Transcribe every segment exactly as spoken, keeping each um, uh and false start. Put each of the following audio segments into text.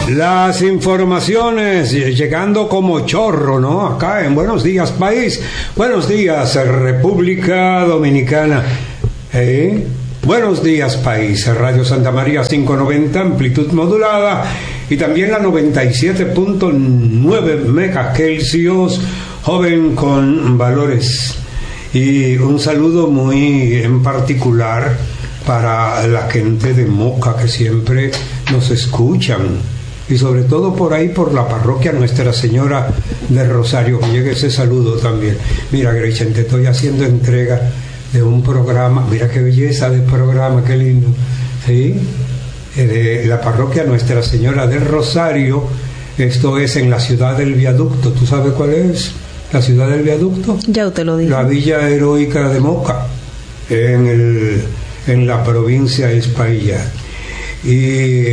Las informaciones llegando como chorro, ¿no? Acá en Buenos Días País, Buenos Días República Dominicana. ¿Eh? Buenos Días País, Radio Santa María quinientos noventa, amplitud modulada, y también la noventa y siete punto nueve megahercios, joven con valores. Y un saludo muy en particular para la gente de Moca que siempre nos escuchan, y sobre todo por ahí por la parroquia Nuestra Señora del Rosario, que llegue ese saludo también. Mira, Gretchen, te estoy haciendo entrega de un programa, mira qué belleza de programa, qué lindo, ¿sí? De la parroquia Nuestra Señora del Rosario. Esto es en la ciudad del Viaducto. ¿Tú sabes cuál es la ciudad del Viaducto? Ya usted lo dijo. La Villa Heroica de Moca, en el en la provincia Espaillat. Y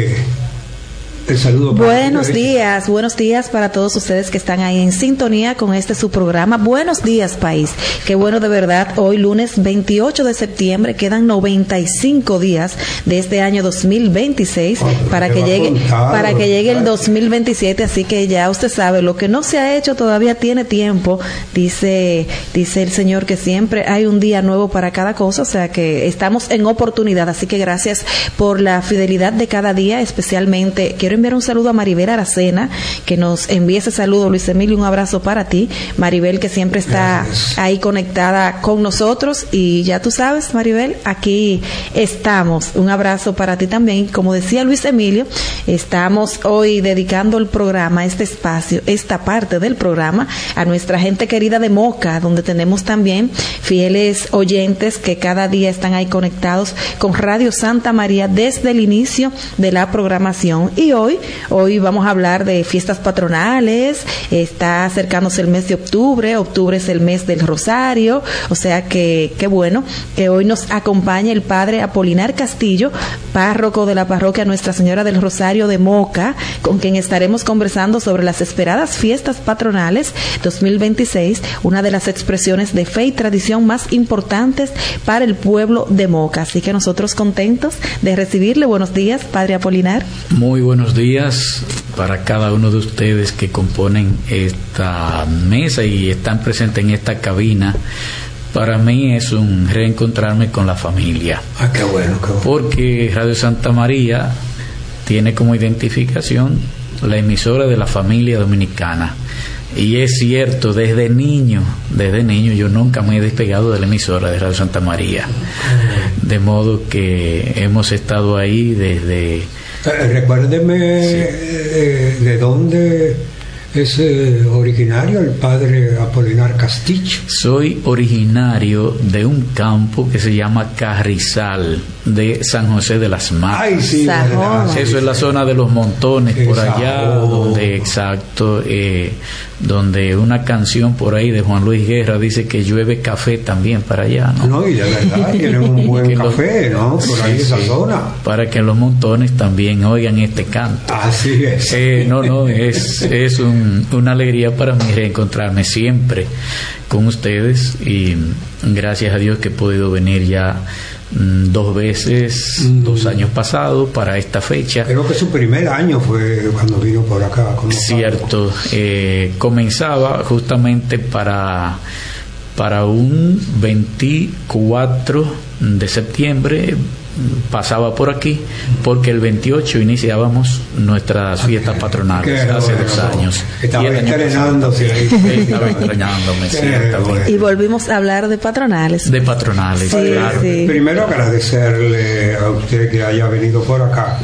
el saludo para buenos días, buenos días para todos ustedes que están ahí en sintonía con este su programa. Buenos días, país. Qué bueno, de verdad. Hoy lunes veintiocho de septiembre, quedan noventa y cinco días de este año dos mil veintiséis oh, para que llegue contado, para que llegue el dos mil veintisiete, así que ya usted sabe, lo que no se ha hecho todavía tiene tiempo. Dice dice el Señor que siempre hay un día nuevo para cada cosa, o sea que estamos en oportunidad, así que gracias por la fidelidad de cada día. Especialmente quiero enviar un saludo a Maribel Aracena, que nos envía ese saludo. Luis Emilio, un abrazo para ti, Maribel, que siempre está Gracias. ahí conectada con nosotros, y ya tú sabes, Maribel, aquí estamos. Un abrazo para ti también. Como decía Luis Emilio, estamos hoy dedicando el programa, este espacio, esta parte del programa, a nuestra gente querida de Moca, donde tenemos también fieles oyentes que cada día están ahí conectados con Radio Santa María desde el inicio de la programación. Y hoy Hoy, hoy vamos a hablar de fiestas patronales. Está acercándose el mes de octubre. Octubre es el mes del Rosario. O sea que, qué bueno que hoy nos acompañe el padre Apolinar Castillo, párroco de la parroquia Nuestra Señora del Rosario de Moca, con quien estaremos conversando sobre las esperadas fiestas patronales dos mil veintiséis, una de las expresiones de fe y tradición más importantes para el pueblo de Moca. Así que nosotros contentos de recibirle. Buenos días, padre Apolinar. Muy buenos días para cada uno de ustedes que componen esta mesa y están presentes en esta cabina. Para mí es un reencontrarme con la familia. Ah, qué bueno, qué bueno. Porque Radio Santa María tiene como identificación la emisora de la familia dominicana. Y es cierto, desde niño, desde niño yo nunca me he despegado de la emisora de Radio Santa María. De modo que hemos estado ahí desde... Recuérdeme sí. eh, de dónde es eh, originario el padre Apolinar Castillo. Soy originario de un campo que se llama Carrizal, de San José de las Matas. Ay, sí, verdad. Eso es la zona de los montones, por allá, donde, exacto, eh, donde una canción por ahí de Juan Luis Guerra dice que llueve café también para allá, ¿no? No, y de verdad tienen un buen café, ¿no? Por sí, ahí esa sí, zona. Para que los montones también oigan este canto. Así es. Eh, no, no, es, es un, una alegría para mí reencontrarme siempre con ustedes, y gracias a Dios que he podido venir ya dos veces, mm. dos años pasados para esta fecha. Creo que su primer año fue cuando vino por acá. Cierto, eh, comenzaba justamente para, para un veinticuatro de septiembre, pasaba por aquí, porque el veintiocho iniciábamos nuestras fiestas patronales. Qué hace bueno, dos años. Estaba estrenándose ahí. Estaba estrenándome, ciertamente. Y volvimos a hablar de patronales. De patronales, sí, claro. Sí. Primero, agradecerle a usted que haya venido por acá.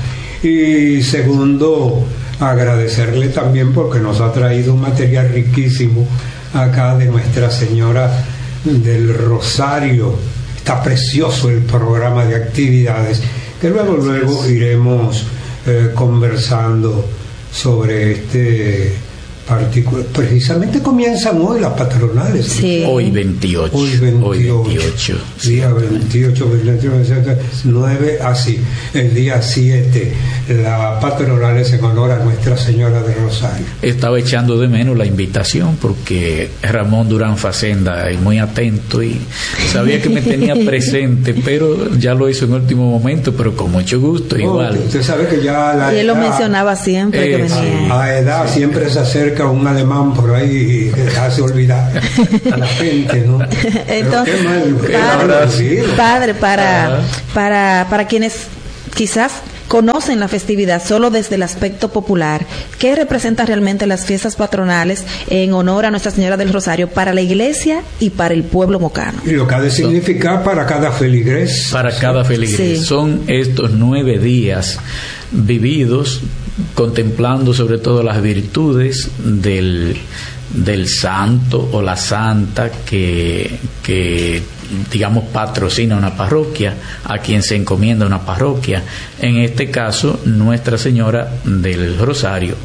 Y segundo, agradecerle también porque nos ha traído un material riquísimo acá de Nuestra Señora del Rosario. Está precioso el programa de actividades, que luego luego iremos eh, conversando sobre este particular. Precisamente comienzan hoy las patronales. Sí. Hoy veintiocho. Hoy veintiocho. Hoy veintiocho. Día veintiocho, veintiocho, nueve, así. El día siete, la patronal es en honor a Nuestra Señora del Rosario. Estaba echando de menos la invitación porque Ramón Durán Facenda es muy atento y sabía que me tenía presente, pero ya lo hizo en último momento, pero con mucho gusto, igual. Oh, usted sabe que ya la y él edad, lo mencionaba siempre eh, que venía. a edad Sí. siempre se acerca un alemán por ahí y hace olvidar a la gente, ¿no? Entonces, qué mal, qué padre, mal decir. padre, para, Ajá. para, para quienes quizás conocen la festividad solo desde el aspecto popular, ¿qué representa realmente las fiestas patronales en honor a Nuestra Señora del Rosario para la iglesia y para el pueblo mocano? Y lo que ha de significar para cada feligres. Para cada feligres. Sí. Son estos nueve días vividos contemplando sobre todo las virtudes del, del santo o la santa que, que digamos patrocina una parroquia, a quien se encomienda una parroquia, en este caso Nuestra Señora del Rosario.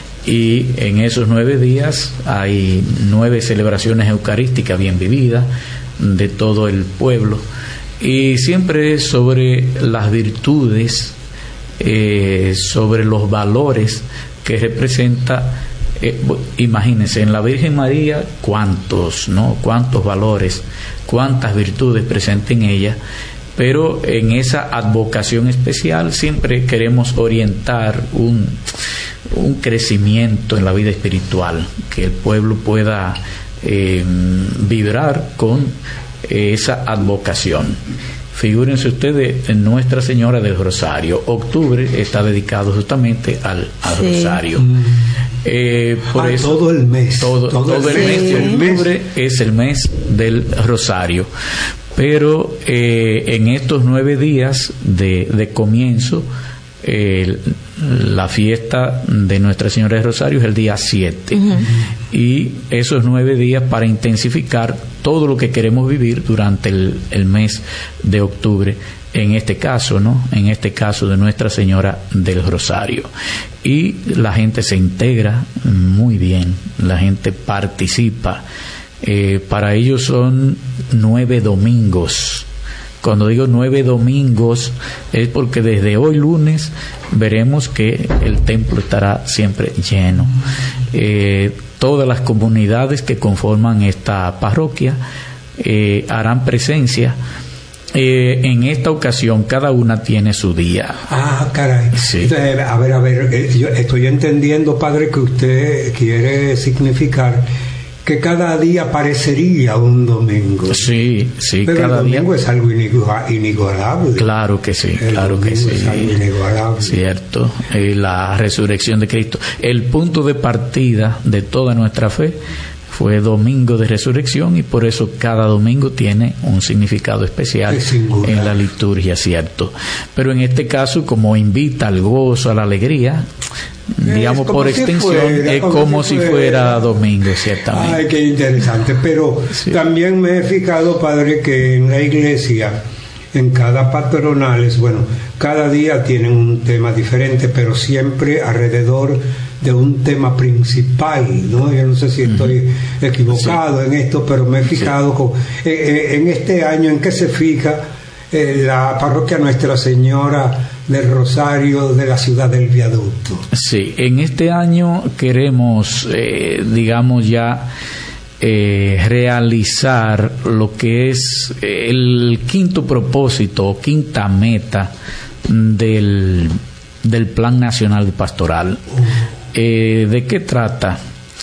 Y en esos nueve días hay nueve celebraciones eucarísticas bien vividas de todo el pueblo, y siempre es sobre las virtudes, eh, sobre los valores que representa. Eh, imagínense, en la Virgen María cuántos, ¿no? Cuántos valores, cuántas virtudes presenta en ella, pero en esa advocación especial siempre queremos orientar un, un crecimiento en la vida espiritual, que el pueblo pueda eh, vibrar con eh, esa advocación. Figúrense ustedes en Nuestra Señora del Rosario. Octubre está dedicado justamente al, al sí. Rosario. Mm. Eh, por ah, eso, todo el mes. Todo, todo, todo el, el mes de octubre es el mes del Rosario. Pero eh, en estos nueve días de, de comienzo, eh, la fiesta de Nuestra Señora del Rosario es el día siete. Uh-huh. Y esos nueve días para intensificar todo lo que queremos vivir durante el, el mes de octubre, en este caso, ¿no? En este caso de Nuestra Señora del Rosario. Y la gente se integra muy bien, la gente participa. Eh, para ellos son nueve domingos. Cuando digo nueve domingos es porque desde hoy lunes veremos que el templo estará siempre lleno. Eh, todas las comunidades que conforman esta parroquia eh, harán presencia. Eh, en esta ocasión cada una tiene su día. Ah, caray. Sí. Entonces, a ver, a ver, eh, yo estoy entendiendo, padre, que usted quiere significar que cada día parecería un domingo. Sí, sí, pero cada el domingo día es algo inigualable. Claro que sí, el claro que sí. Es algo inigualable. Cierto, eh, la resurrección de Cristo. El punto de partida de toda nuestra fe fue domingo de resurrección, y por eso cada domingo tiene un significado especial en la liturgia, cierto. Pero en este caso, como invita al gozo, a la alegría, digamos por si extensión, fuera, es como, como si, fuera. si fuera domingo, ciertamente. Ay, qué interesante. Pero sí. También me he fijado, padre, que en la iglesia, en cada patronales, bueno, cada día tienen un tema diferente, pero siempre alrededor de un tema principal, ¿no? Yo no sé si estoy uh-huh. equivocado sí. en esto, pero me he fijado sí. con, eh, eh, en este año en que se fija eh, la parroquia Nuestra Señora del Rosario de la ciudad del Viaducto. Sí, en este año queremos, eh, digamos ya, eh, realizar lo que es el quinto propósito o quinta meta del, del Plan Nacional de Pastoral. Uh-huh. Eh, ¿De qué trata?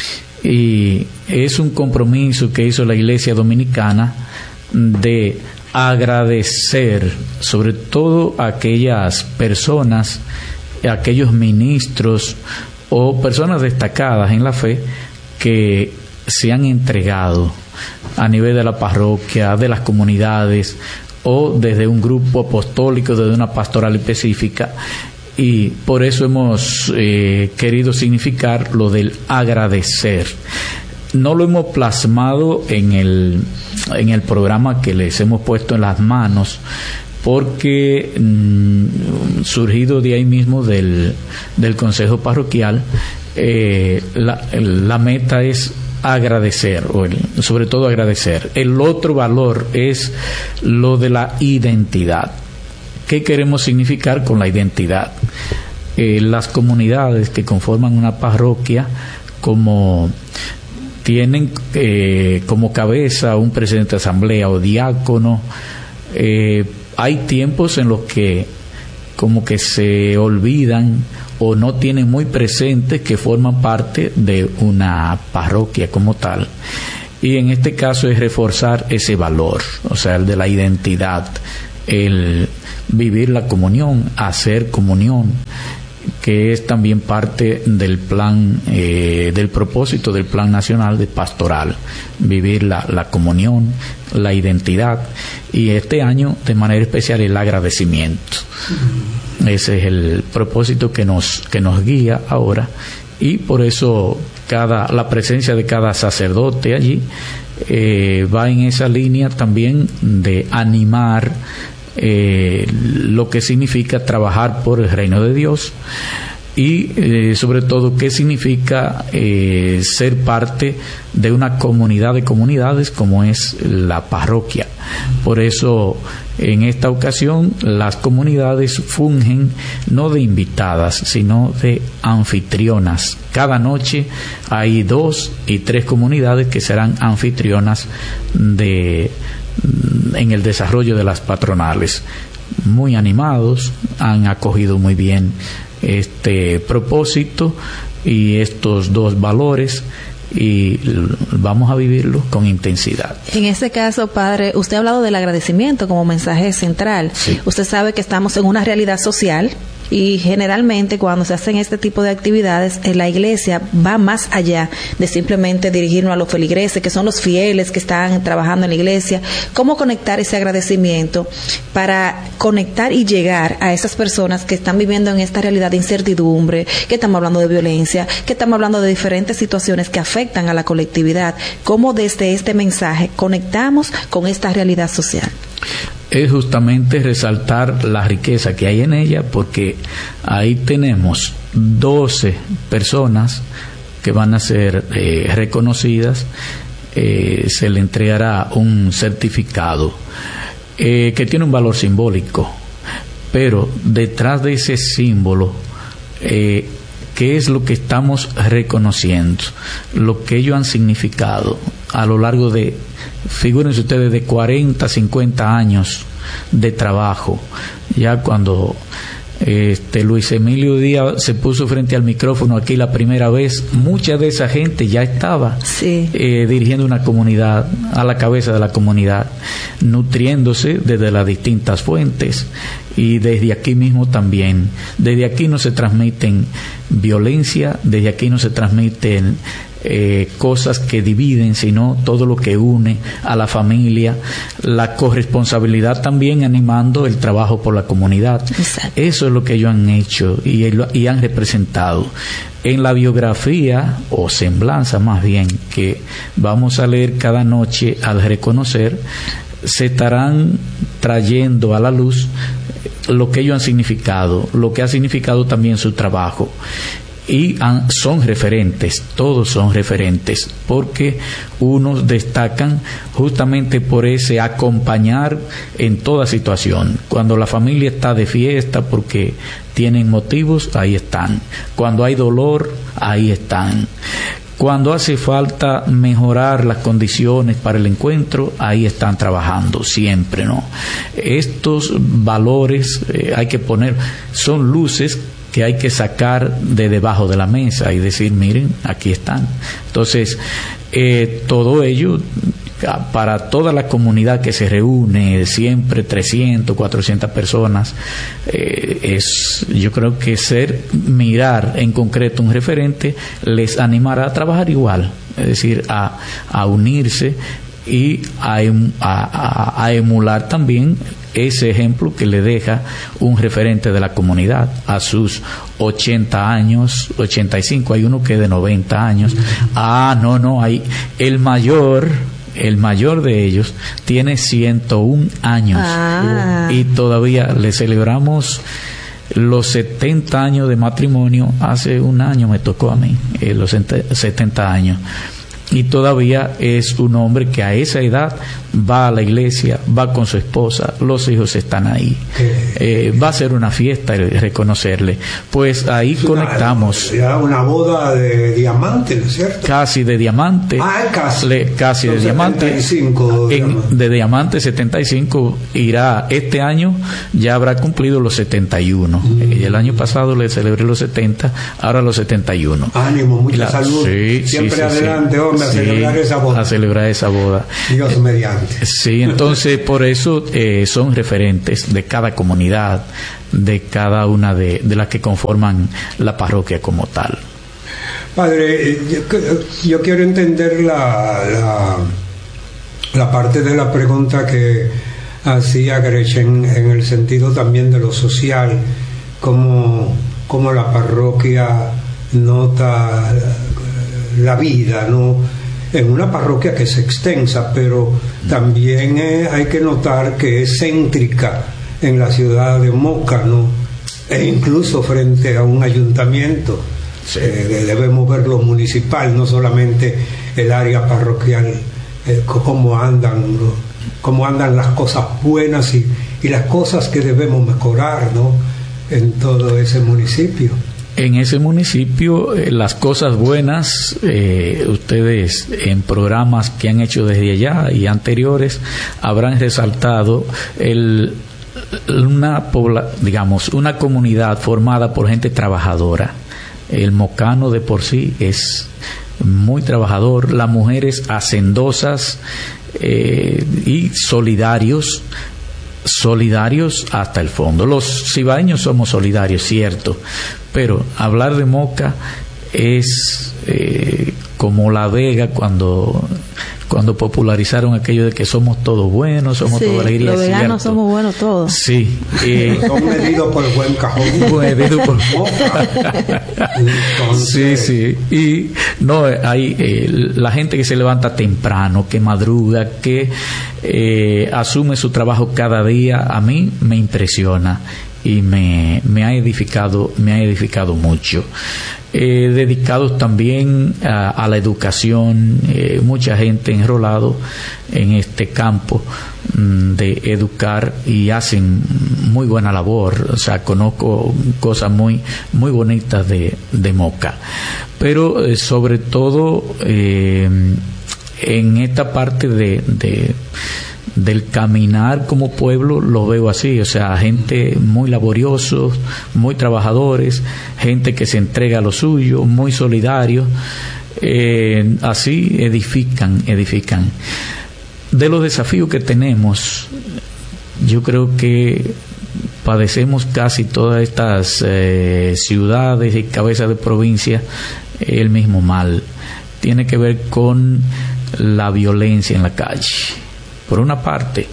Y es un compromiso que hizo la Iglesia Dominicana de agradecer sobre todo a aquellas personas, a aquellos ministros o personas destacadas en la fe que se han entregado a nivel de la parroquia, de las comunidades o desde un grupo apostólico, desde una pastoral específica. Y por eso hemos eh, querido significar lo del agradecer. No lo hemos plasmado en el, en el programa que les hemos puesto en las manos, porque mmm, surgido de ahí mismo del, del Consejo Parroquial, eh, la, la meta es agradecer, o el, sobre todo agradecer. El otro valor es lo de la identidad. ¿Qué queremos significar con la identidad? Eh, las comunidades que conforman una parroquia, como tienen eh, como cabeza un presidente de asamblea o diácono, eh, hay tiempos en los que como que se olvidan o no tienen muy presente que forman parte de una parroquia como tal. Y en este caso es reforzar ese valor, o sea, el de la identidad, el vivir la comunión, hacer comunión, que es también parte del plan, eh, del propósito del Plan Nacional de Pastoral, vivir la, la comunión, la identidad, y este año de manera especial el agradecimiento. Ese es el propósito que nos, que nos guía ahora, y por eso cada, la presencia de cada sacerdote allí eh, va en esa línea también de animar Eh, lo que significa trabajar por el reino de Dios y eh, sobre todo qué significa eh, ser parte de una comunidad de comunidades como es la parroquia. Por eso en esta ocasión las comunidades fungen no de invitadas sino de anfitrionas. Cada noche hay dos y tres comunidades que serán anfitrionas de en el desarrollo de las patronales. Muy animados, han acogido muy bien este propósito y estos dos valores, y vamos a vivirlo con intensidad. En este caso, padre, usted ha hablado del agradecimiento como mensaje central. Sí. Usted sabe que estamos en una realidad social y generalmente cuando se hacen este tipo de actividades en la iglesia va más allá de simplemente dirigirnos a los feligreses, que son los fieles que están trabajando en la iglesia. ¿Cómo conectar ese agradecimiento para conectar y llegar a esas personas que están viviendo en esta realidad de incertidumbre, que estamos hablando de violencia, que estamos hablando de diferentes situaciones que afectan a la colectividad? ¿Cómo desde este mensaje conectamos con esta realidad social? Es justamente resaltar la riqueza que hay en ella, porque ahí tenemos doce personas que van a ser eh, reconocidas, eh, se le entregará un certificado eh, que tiene un valor simbólico, pero detrás de ese símbolo, eh, ¿qué es lo que estamos reconociendo? Lo que ellos han significado a lo largo de, figúrense ustedes, de cuarenta, cincuenta años de trabajo. Ya cuando este Luis Emilio Díaz se puso frente al micrófono aquí la primera vez, mucha de esa gente ya estaba sí. eh, dirigiendo una comunidad, a la cabeza de la comunidad, nutriéndose desde las distintas fuentes. Y desde aquí mismo también, desde aquí no se transmiten violencia, desde aquí no se transmiten eh, cosas que dividen, sino todo lo que une a la familia, la corresponsabilidad también animando el trabajo por la comunidad. Exacto. Eso es lo que ellos han hecho y, y han representado. En la biografía, o semblanza más bien, que vamos a leer cada noche al reconocer, se estarán trayendo a la luz lo que ellos han significado, lo que ha significado también su trabajo. Y han, son referentes, todos son referentes, porque unos destacan justamente por ese acompañar en toda situación. Cuando la familia está de fiesta porque tienen motivos, ahí están. Cuando hay dolor, ahí están. Cuando hace falta mejorar las condiciones para el encuentro, ahí están trabajando siempre, ¿no? Estos valores eh, hay que poner, son luces que hay que sacar de debajo de la mesa y decir, miren, aquí están. Entonces, eh, todo ello para toda la comunidad que se reúne, siempre trescientas, cuatrocientas personas, eh, es, yo creo que ser, mirar en concreto un referente les animará a trabajar igual, es decir, a, a unirse y a, a, a emular también ese ejemplo que le deja un referente de la comunidad a sus ochenta años, ochenta y cinco, hay uno que es de noventa años. Ah, no, no, hay el mayor, el mayor de ellos tiene ciento un años. Ah. Y todavía le celebramos los setenta años de matrimonio. Hace un año me tocó a mí, eh, los setenta años. Y todavía es un hombre que a esa edad va a la iglesia, va con su esposa, los hijos están ahí. Eh, va a ser una fiesta el reconocerle. Pues ahí es conectamos. Una, una boda de diamante, ¿no es cierto? Casi de diamante. Ah, casi. Le, casi de diamante. setenta y cinco, en, de diamante setenta y cinco irá este año, ya habrá cumplido los setenta y uno. Mm. El año pasado le celebré los setenta, ahora los setenta y uno. Ánimo, mucha la, salud. Sí, Siempre sí, adelante, sí. hombre. A Sí, celebrar esa boda. A celebrar esa boda. Dios mediante. Sí, entonces por eso eh, son referentes de cada comunidad, de cada una de, de las que conforman la parroquia como tal. Padre, yo, yo quiero entender la, la, la parte de la pregunta que hacía Gretchen en el sentido también de lo social, cómo, cómo la parroquia nota la vida, ¿no? En una parroquia que es extensa, pero también eh, hay que notar que es céntrica en la ciudad de Moca, ¿no? E incluso frente a un ayuntamiento. Sí. Eh, debemos ver lo municipal, no solamente el área parroquial, eh, cómo andan, ¿no? Cómo andan las cosas buenas y, y las cosas que debemos mejorar, ¿no? En todo ese municipio. En ese municipio, eh, las cosas buenas, eh, ustedes en programas que han hecho desde allá y anteriores habrán resaltado el, una pobla, digamos, una comunidad formada por gente trabajadora. El mocano de por sí es muy trabajador, las mujeres hacendosas eh, y solidarios. solidarios hasta el fondo. Los cibaeños somos solidarios, cierto, pero hablar de Moca es eh, como La Vega cuando cuando popularizaron aquello de que somos todos buenos, somos sí, toda alegría. Los veganos cierto. Somos buenos todos. Sí. Eh, son medidos por el buen cajón. Medidos por Entonces... Sí, sí. Y no, hay eh, la gente que se levanta temprano, que madruga, que eh, asume su trabajo cada día, a mí me impresiona y me, me ha edificado, me ha edificado mucho. Eh, dedicados también a, a la educación, eh, mucha gente enrolado en este campo mm, de educar y hacen muy buena labor. O sea, conozco cosas muy muy bonitas de, de Moca, pero eh, sobre todo eh, en esta parte de, de del caminar como pueblo lo veo así, o sea, gente muy laboriosos, muy trabajadores, gente que se entrega a lo suyo, muy solidarios, eh, así edifican, edifican. De los desafíos que tenemos, yo creo que padecemos casi todas estas eh, ciudades y cabezas de provincia el mismo mal. Tiene que ver con la violencia en la calle. Por una parte,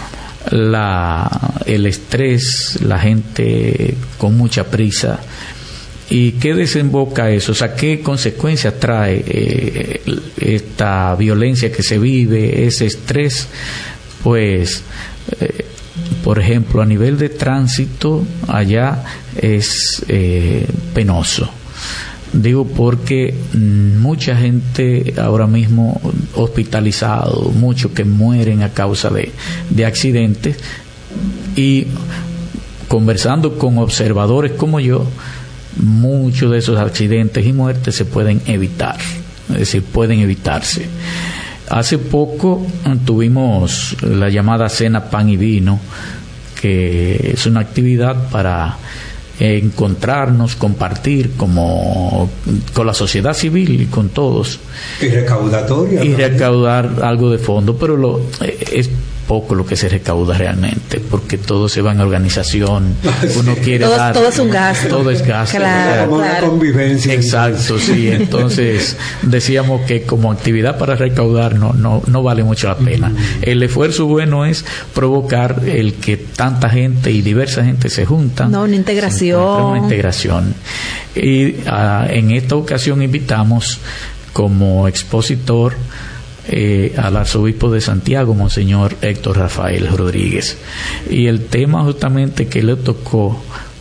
la, el estrés, la gente con mucha prisa. ¿Y qué desemboca eso? O sea, ¿qué consecuencias trae eh, esta violencia que se vive, ese estrés? Pues, eh, por ejemplo, a nivel de tránsito, allá es eh, penoso. Digo porque mucha gente ahora mismo hospitalizado, muchos que mueren a causa de, de accidentes, y conversando con observadores como yo, muchos de esos accidentes y muertes se pueden evitar, es decir, pueden evitarse. Hace poco tuvimos la llamada Cena Pan y Vino, que es una actividad para encontrarnos, compartir como con la sociedad civil y con todos, y recaudatoria, y ¿no? recaudar algo de fondo, pero lo es poco lo que se recauda realmente, porque todo se va en organización. Sí. Uno quiere todo, dar, todo es un gasto, todo es gasto, claro, como claro. Una convivencia. Exacto, sí. Entonces decíamos que como actividad para recaudar no no no vale mucho la pena. Mm. El esfuerzo bueno es provocar el que tanta gente y diversa gente se juntan. No, una integración. Una integración. Y uh, en esta ocasión invitamos como expositor Eh, al arzobispo de Santiago, Monseñor Héctor Rafael Rodríguez, y el tema justamente que le tocó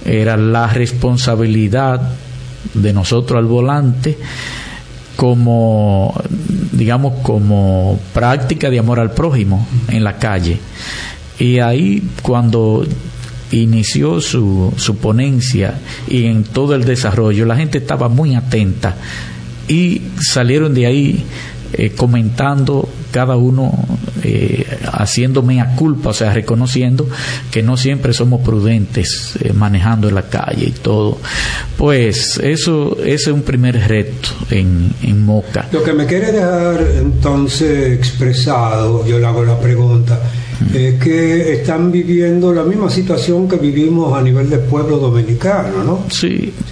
era la responsabilidad de nosotros al volante como, digamos, como práctica de amor al prójimo en la calle. Y ahí, cuando inició su, su ponencia y en todo el desarrollo, la gente estaba muy atenta y salieron de ahí eh, comentando, cada uno eh, haciendo mea culpa, o sea, reconociendo que no siempre somos prudentes eh, manejando en la calle y todo. Pues eso, ese es un primer reto en, en Moca. Lo que me quiere dejar entonces expresado, yo le hago la pregunta, es que están viviendo la misma situación que vivimos a nivel del pueblo dominicano, ¿no? Sí,